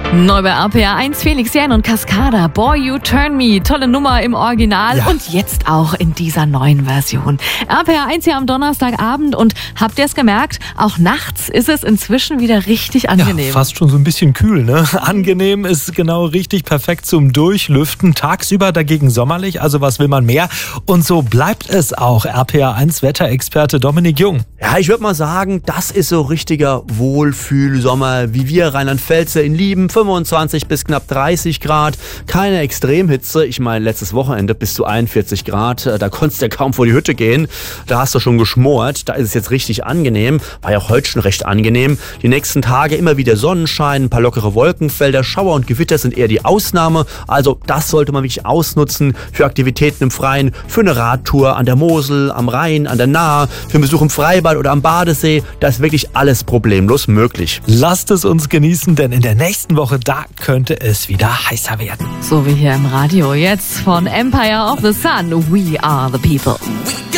Neu bei RPR 1, Felix Jähn und Cascada, Boy You Turn Me, tolle Nummer im Original und jetzt auch in dieser neuen Version. RPR 1 hier am Donnerstagabend und habt ihr es gemerkt, auch nachts ist es inzwischen wieder richtig angenehm. Ja, fast schon so ein bisschen kühl, ne? Angenehm ist genau richtig, perfekt zum Durchlüften, tagsüber dagegen sommerlich, also was will man mehr? Und so bleibt es auch, RPR 1 Wetterexperte Dominik Jung. Ja, ich würde mal sagen, das ist so richtiger Wohlfühlsommer, wie wir Rheinland-Pfälzer ihn lieben. 25 bis knapp 30 Grad, keine Extremhitze. Ich meine, letztes Wochenende bis zu 41 Grad, da konntest du ja kaum vor die Hütte gehen. Da hast du schon geschmort, da ist es jetzt richtig angenehm. War ja auch heute schon recht angenehm. Die nächsten Tage immer wieder Sonnenschein, ein paar lockere Wolkenfelder, Schauer und Gewitter sind eher die Ausnahme. Also das sollte man wirklich ausnutzen für Aktivitäten im Freien, für eine Radtour an der Mosel, am Rhein, an der Nahe, für einen Besuch im Freibad oder am Badesee. Da ist wirklich alles problemlos möglich. Lasst es uns genießen, denn in der nächsten Woche, da könnte es wieder heißer werden. So wie hier im Radio. Jetzt von Empire of the Sun. We are the people.